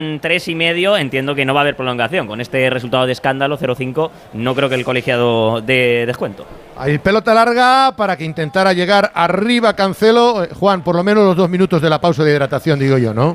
3,5, entiendo que no va a haber prolongación. Con este resultado de escándalo, 0,5, no creo que el colegiado dé descuento. Hay pelota larga para que intentara llegar arriba Cancelo. Juan, por lo menos los 2 minutos de la pausa de hidratación, digo yo, ¿no?